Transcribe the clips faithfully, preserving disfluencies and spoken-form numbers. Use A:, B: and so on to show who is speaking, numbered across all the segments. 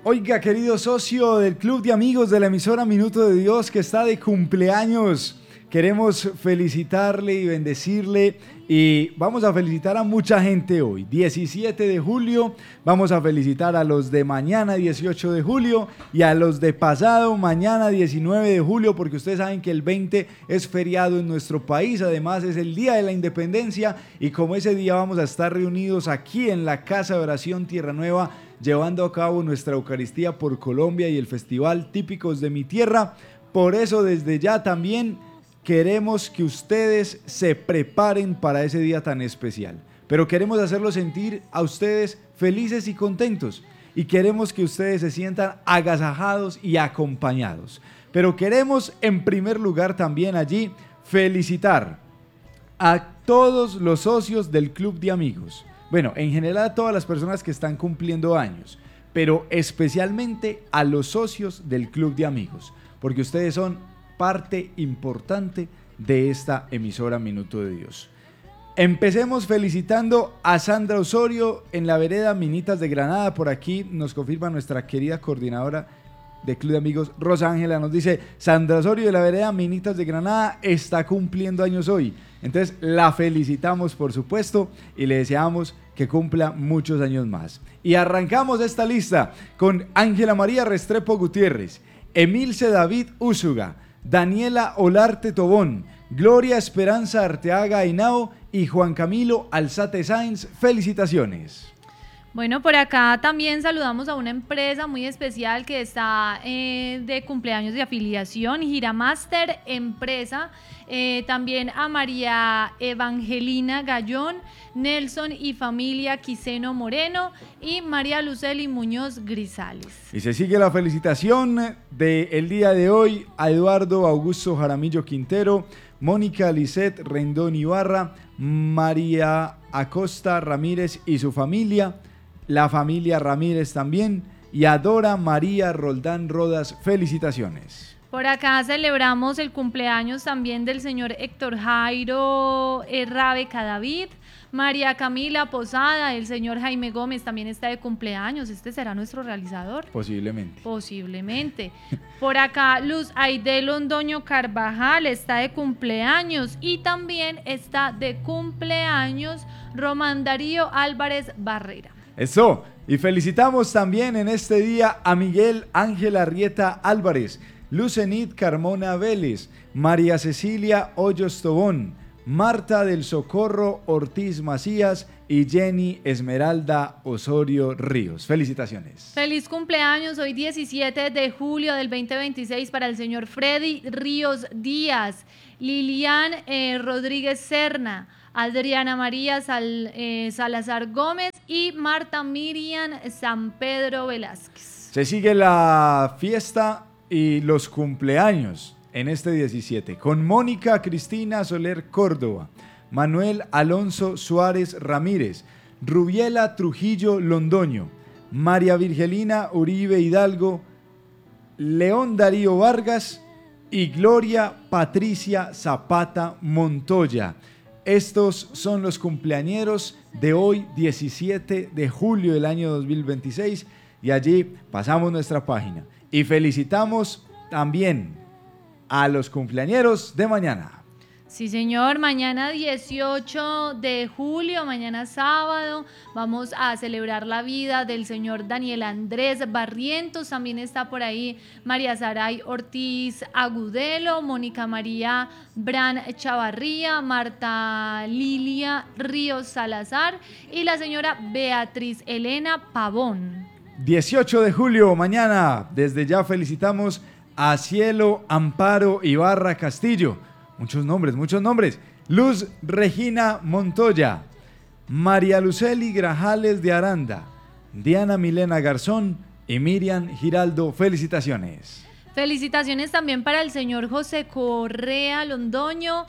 A: Oiga, querido socio del Club de Amigos de la emisora Minuto de Dios que está de cumpleaños, queremos felicitarle y bendecirle y vamos a felicitar a mucha gente hoy. diecisiete de julio, vamos a felicitar a los de mañana dieciocho de julio y a los de pasado mañana diecinueve de julio, porque ustedes saben que el veinte es feriado en nuestro país, además es el Día de la Independencia y como ese día vamos a estar reunidos aquí en la Casa de Oración Tierra Nueva, llevando a cabo nuestra Eucaristía por Colombia y el Festival Típicos de mi Tierra. Por eso desde ya también queremos que ustedes se preparen para ese día tan especial, pero queremos hacerlo sentir a ustedes felices y contentos y queremos que ustedes se sientan agasajados y acompañados. Pero queremos en primer lugar también allí felicitar a todos los socios del Club de Amigos. Bueno, en general a todas las personas que están cumpliendo años, pero especialmente a los socios del Club de Amigos, porque ustedes son parte importante de esta emisora Minuto de Dios. Empecemos felicitando a Sandra Osorio en la vereda Minitas de Granada. Por aquí nos confirma nuestra querida coordinadora de Club de Amigos, Rosa Ángela, nos dice: Sandra Osorio de la vereda Minitas de Granada está cumpliendo años hoy. Entonces la felicitamos, por supuesto, y le deseamos que cumpla muchos años más. Y arrancamos esta lista con Ángela María Restrepo Gutiérrez, Emilce David Úsuga, Daniela Olarte Tobón, Gloria Esperanza Arteaga Ainao y Juan Camilo Alzate Sáenz. Felicitaciones.
B: Bueno, por acá también saludamos a una empresa muy especial que está eh, de cumpleaños de afiliación, Giramaster Empresa, eh, también a María Evangelina Gallón, Nelson y familia Quiseno Moreno y María Luceli Muñoz Grisales.
A: Y se sigue la felicitación del día de hoy a Eduardo Augusto Jaramillo Quintero, Mónica Lisset Rendón Ibarra, María Acosta Ramírez y su familia, la familia Ramírez también, y a Dora María Roldán Rodas. Felicitaciones.
B: Por acá celebramos el cumpleaños también del señor Héctor Jairo Rabe Cadavid, María Camila Posada, el señor Jaime Gómez también está de cumpleaños. ¿Este será nuestro realizador?
A: Posiblemente.
B: Posiblemente. Por acá Luz Aide Londoño Carvajal está de cumpleaños y también está de cumpleaños Román Darío Álvarez Barrera.
A: Eso, y felicitamos también en este día a Miguel Ángel Arrieta Álvarez, Lucenit Carmona Vélez, María Cecilia Hoyos Tobón, Marta del Socorro Ortiz Macías y Jenny Esmeralda Osorio Ríos. Felicitaciones.
B: Feliz cumpleaños hoy diecisiete de julio del veinte veintiséis para el señor Freddy Ríos Díaz, Lilian eh, Rodríguez Serna, Adriana María Sal, eh, Salazar Gómez y Marta Miriam San Pedro Velázquez.
A: Se sigue la fiesta y los cumpleaños en este diecisiete con Mónica Cristina Soler Córdoba, Manuel Alonso Suárez Ramírez, Rubiela Trujillo Londoño, María Virgelina Uribe Hidalgo, León Darío Vargas y Gloria Patricia Zapata Montoya. Estos son los cumpleañeros de hoy, diecisiete de julio del año dos mil veintiséis, y allí pasamos nuestra página y felicitamos también a los cumpleañeros de mañana.
B: Sí, señor, mañana dieciocho de julio, mañana sábado, vamos a celebrar la vida del señor Daniel Andrés Barrientos, también está por ahí María Saray Ortiz Agudelo, Mónica María Bran Chavarría, Marta Lilia Ríos Salazar y la señora Beatriz Elena Pavón.
A: dieciocho de julio, mañana, desde ya felicitamos a Cielo Amparo Ibarra Castillo. Muchos nombres, muchos nombres. Luz Regina Montoya, María Luceli Grajales de Aranda, Diana Milena Garzón y Miriam Giraldo. Felicitaciones.
B: Felicitaciones también para el señor José Correa Londoño.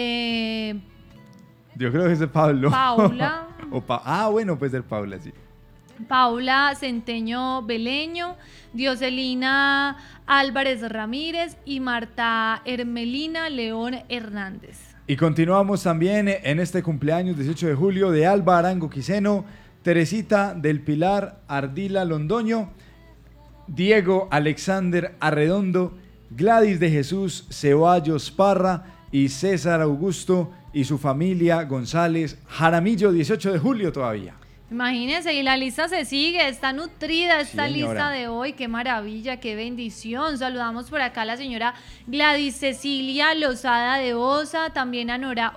B: Eh,
A: Yo creo que es de Pablo.
B: Paula.
A: o pa- ah, bueno, pues de Paula, sí.
B: Paula Centeño Beleño, Dioselina Álvarez Ramírez y Marta Hermelina León Hernández.
A: Y continuamos también en este cumpleaños dieciocho de julio de Alba Arango Quiseno, Teresita del Pilar Ardila Londoño, Diego Alexander Arredondo, Gladys de Jesús Ceballos Parra y César Augusto y su familia González Jaramillo, dieciocho de julio todavía.
B: Imagínense, y la lista se sigue, está nutrida esta
A: Sí,
B: lista de hoy, qué maravilla, qué bendición. Saludamos por acá a la señora Gladys Cecilia Lozada de Osa, también a Nora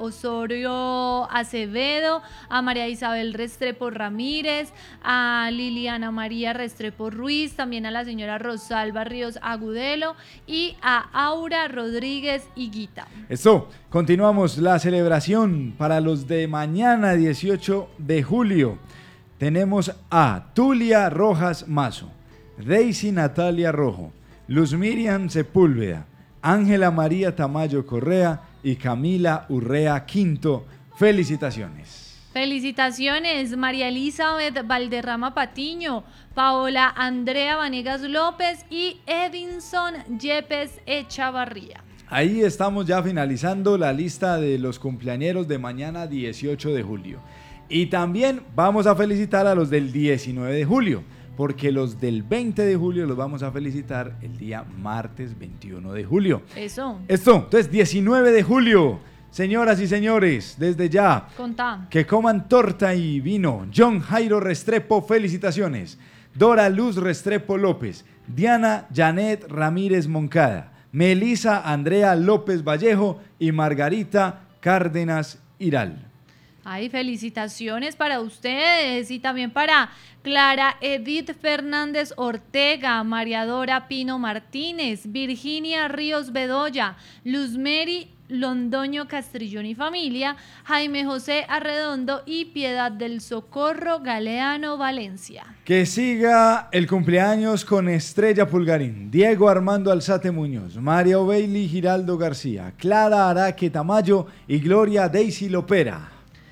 B: Osorio Acevedo, a María Isabel Restrepo Ramírez, a Liliana María Restrepo Ruiz, también a la señora Rosalba Ríos Agudelo y a Aura Rodríguez Higuita.
A: Esto, continuamos la celebración para los de mañana dieciocho de julio. Tenemos a Tulia Rojas Mazo, Daisy Natalia Rojo, Luz Miriam Sepúlveda, Ángela María Tamayo Correa y Camila Urrea Quinto. Felicitaciones.
B: Felicitaciones, María Elizabeth Valderrama Patiño, Paola Andrea Vanegas López y Edinson Yepes Echavarría.
A: Ahí estamos ya finalizando la lista de los cumpleañeros de mañana dieciocho de julio. Y también vamos a felicitar a los del diecinueve de julio, porque los del veinte de julio los vamos a felicitar el día martes veintiuno de julio.
B: Eso.
A: Esto, entonces diecinueve de julio, señoras y señores, desde ya,
B: Contá.
A: que coman torta y vino. John Jairo Restrepo, felicitaciones. Dora Luz Restrepo López, Diana Janet Ramírez Moncada, Melisa Andrea López Vallejo y Margarita Cárdenas Iral.
B: Ay, felicitaciones para ustedes y también para Clara Edith Fernández Ortega, María Dora Pino Martínez, Virginia Ríos Bedoya, Luz Mary Londoño Castrillón y familia, Jaime José Arredondo y Piedad del Socorro Galeano Valencia.
A: Que siga el cumpleaños con Estrella Pulgarín, Diego Armando Alzate Muñoz, María Obeili Giraldo García, Clara Araque Tamayo y Gloria Daisy Lopera.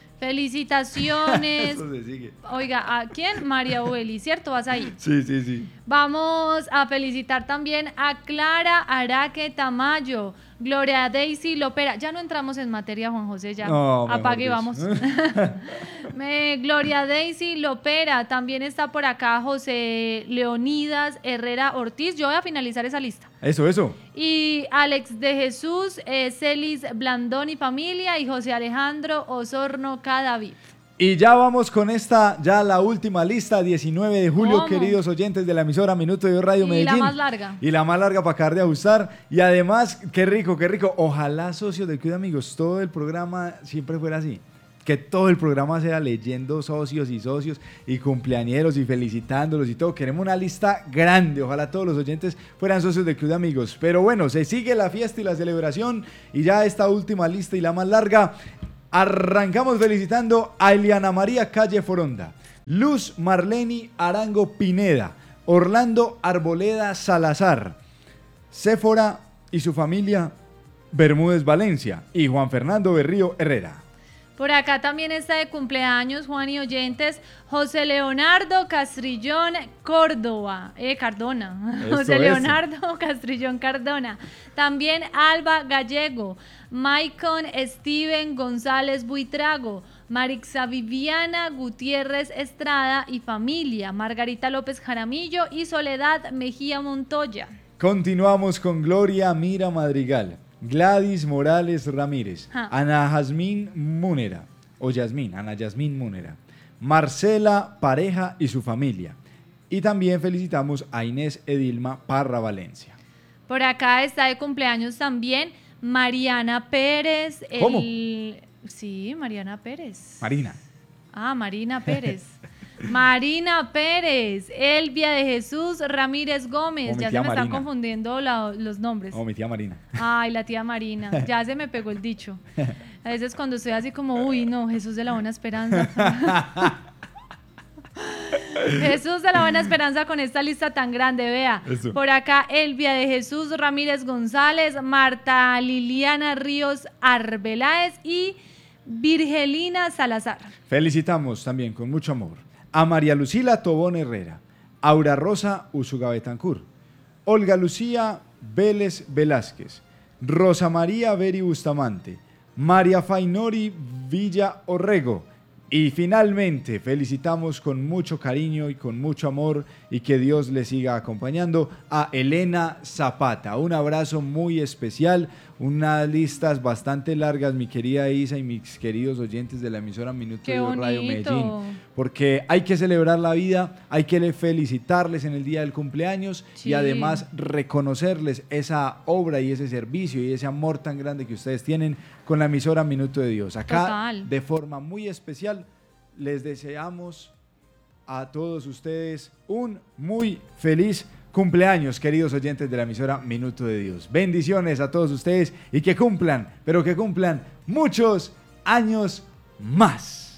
B: Felicitaciones.
A: Eso se sigue.
B: Oiga, ¿a quién? María Ueli, ¿cierto? ¿Vas ahí?
A: Sí, sí, sí.
B: Vamos a felicitar también a Clara Araque Tamayo, Gloria Daisy Lopera. Ya no entramos en materia, Juan José, ya.
A: No,
B: apague y
A: Dios.
B: vamos. Me, Gloria Daisy Lopera. También está por acá José Leonidas Herrera Ortiz. Yo voy a finalizar esa lista.
A: Eso, eso.
B: Y Alex de Jesús, eh, Celis Blandón y familia, y José Alejandro Osorno Cadavid.
A: Y ya vamos con esta, ya la última lista, diecinueve de julio,
B: ¿Cómo?
A: queridos oyentes de la emisora Minuto de Dios Radio
B: Y
A: Medellín.
B: la más larga.
A: Y la más larga para acabar de ajustar. Y además, qué rico, qué rico. Ojalá, socios de Cuida Amigos, todo el programa siempre fuera así. Que todo el programa sea leyendo socios y socios y cumpleañeros y felicitándolos y todo. Queremos una lista grande. Ojalá todos los oyentes fueran socios de Club de Amigos. Pero bueno, se sigue la fiesta y la celebración. Y ya esta última lista y la más larga. Arrancamos felicitando a Eliana María Calle Foronda, Luz Marleni Arango Pineda, Orlando Arboleda Salazar, Séfora y su familia Bermúdez Valencia y Juan Fernando Berrío Herrera.
B: Por acá también está de cumpleaños, Juan y oyentes, José Leonardo Castrillón Córdoba, eh, Cardona,
A: Eso,
B: José
A: eso.
B: Leonardo Castrillón Cardona. También Alba Gallego, Maicon Steven González Buitrago, Marixa Viviana Gutiérrez Estrada y familia, Margarita López Jaramillo y Soledad Mejía Montoya.
A: Continuamos con Gloria Mira Madrigal, Gladys Morales Ramírez,
B: Ja.
A: Ana Jazmín Múnera, o Yasmín, Ana Yasmín Múnera, Marcela Pareja y su familia. Y también felicitamos a Inés Edilma Parra Valencia.
B: Por acá está de cumpleaños también Mariana Pérez. El...
A: ¿Cómo?
B: Sí, Mariana Pérez.
A: Marina.
B: Ah, Marina Pérez. Marina Pérez, Elvia de Jesús Ramírez Gómez.
A: Oh, mi
B: Ya se
A: tía
B: me están
A: Marina.
B: confundiendo la- los nombres.
A: Oh, mi tía Marina.
B: Ay, la tía Marina. Ya se me pegó el dicho. A veces cuando estoy así como, uy, no, Jesús de la Buena Esperanza. Jesús de la Buena Esperanza con esta lista tan grande, vea.
A: Eso.
B: Por acá, Elvia de Jesús Ramírez González, Marta Liliana Ríos Arbeláez y Virgelina Salazar.
A: Felicitamos también con mucho amor a María Lucila Tobón Herrera, Aura Rosa Usuga Betancur, Olga Lucía Vélez Velázquez, Rosa María Beri Bustamante, María Fainori Villa Orrego, Y finalmente felicitamos con mucho cariño y con mucho amor y que Dios le siga acompañando a Elena Zapata. Un abrazo muy especial, unas listas bastante largas, mi querida Isa y mis queridos oyentes de la emisora Minuto
B: ¡Qué
A: de Dios
B: bonito!
A: Radio Medellín, porque hay que celebrar la vida, hay que felicitarles en el día del cumpleaños
B: Sí.
A: y además reconocerles esa obra y ese servicio y ese amor tan grande que ustedes tienen con la emisora Minuto de Dios. Acá,
B: Total.
A: de forma muy especial, les deseamos a todos ustedes un muy feliz cumpleaños, queridos oyentes de la emisora Minuto de Dios. Bendiciones a todos ustedes y que cumplan, pero que cumplan muchos años más.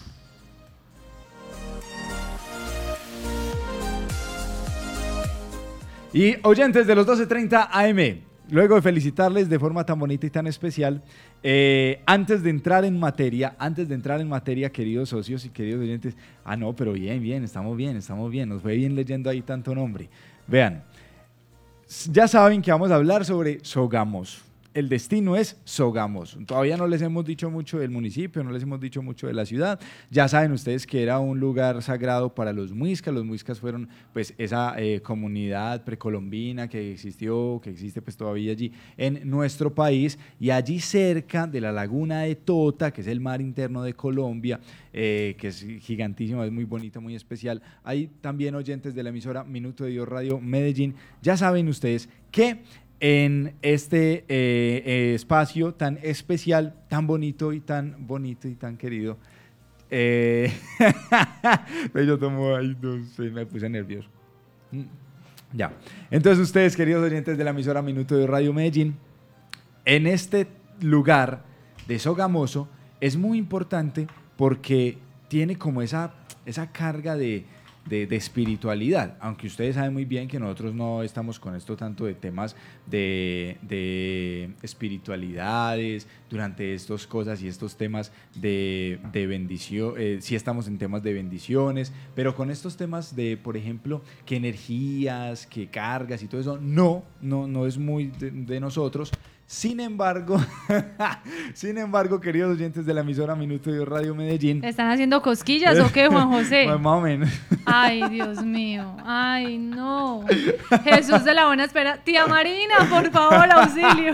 A: Y oyentes de los doce treinta A M, luego de felicitarles de forma tan bonita y tan especial, eh, antes de entrar en materia, antes de entrar en materia, queridos socios y queridos oyentes, ah no, pero bien, bien, estamos bien, estamos bien, nos fue bien leyendo ahí tanto nombre. Vean, ya saben que vamos a hablar sobre Sogamoso. El destino es Sogamoso. Todavía no les hemos dicho mucho del municipio, no les hemos dicho mucho de la ciudad. Ya saben ustedes que era un lugar sagrado para los muiscas. Los muiscas fueron pues esa eh, comunidad precolombina que existió, que existe pues todavía allí en nuestro país. Y allí cerca de la laguna de Tota, que es el mar interno de Colombia, eh, que es gigantísimo, es muy bonito, muy especial. Hay también oyentes de la emisora Minuto de Dios Radio Medellín. Ya saben ustedes que en este eh, eh, espacio tan especial, tan bonito y tan bonito y tan querido. Eh, yo tomo ahí, no sé, me puse nervioso. Ya. Entonces ustedes, queridos oyentes de la emisora Minuto de Radio Medellín, en este lugar de Sogamoso es muy importante porque tiene como esa, esa carga de... De, de espiritualidad, aunque ustedes saben muy bien que nosotros no estamos con esto tanto de temas de, de espiritualidades durante estas cosas y estos temas de, de bendición, eh, sí estamos en temas de bendiciones, pero con estos temas de, por ejemplo, que energías, que cargas y todo eso, no, no, no es muy de, de nosotros. Sin embargo, sin embargo, queridos oyentes de la emisora Minuto de Dios Radio Medellín,
B: ¿están haciendo cosquillas o qué, Juan José?
A: Pues más o menos.
B: Ay, Dios mío. Ay, no. Jesús de la Buena Espera. Tía Marina, por favor, auxilio.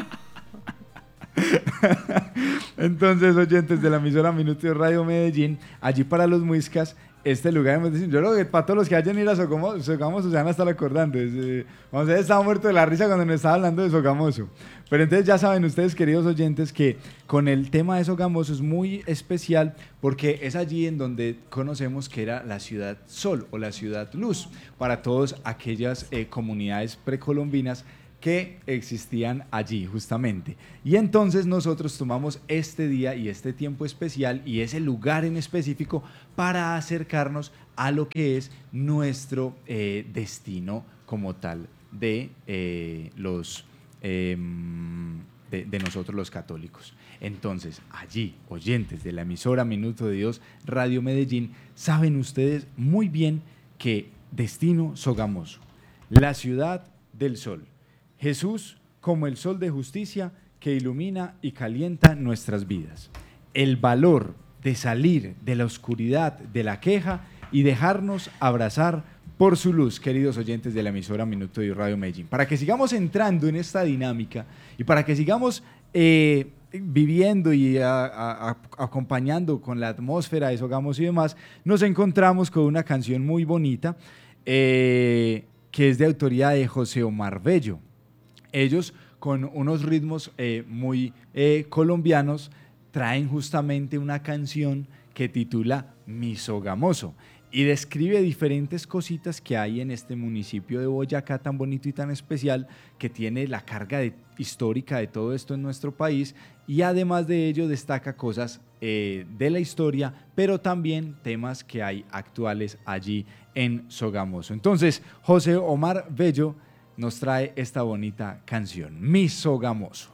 A: Entonces, oyentes de la emisora Minuto de Radio Medellín, allí para los muiscas, este lugar, yo creo que para todos los que hayan ido a Sogamoso, Sogamoso se van a estar acordando. Es, eh, vamos a ver, estaba muerto de la risa cuando nos estaba hablando de Sogamoso. Pero entonces ya saben ustedes, queridos oyentes, que con el tema de Sogamoso es muy especial porque es allí en donde conocemos que era la ciudad Sol o la ciudad Luz para todas aquellas eh, comunidades precolombinas que existían allí justamente. Y entonces nosotros tomamos este día y este tiempo especial y ese lugar en específico para acercarnos a lo que es nuestro eh, destino como tal de eh, los eh, de, de nosotros los católicos. Entonces, allí, oyentes de la emisora Minuto de Dios Radio Medellín, saben ustedes muy bien que destino Sogamoso, la ciudad del sol. Jesús como el sol de justicia que ilumina y calienta nuestras vidas. El valor de salir de la oscuridad, de la queja y dejarnos abrazar por su luz, queridos oyentes de la emisora Minuto de Radio Medellín. Para que sigamos entrando en esta dinámica y para que sigamos eh, viviendo y a, a, a, acompañando con la atmósfera de Sogamoso y demás, nos encontramos con una canción muy bonita eh, que es de autoría de José Omar Bello. Ellos, con unos ritmos eh, muy eh, colombianos, traen justamente una canción que titula Mi Sogamoso y describe diferentes cositas que hay en este municipio de Boyacá tan bonito y tan especial, que tiene la carga de, histórica de todo esto en nuestro país, y además de ello destaca cosas eh, de la historia, pero también temas que hay actuales allí en Sogamoso. Entonces, José Omar Bello nos trae esta bonita canción, Mi Sogamoso.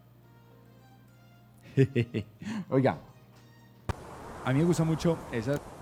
A: Oiga, a mí me gusta mucho esa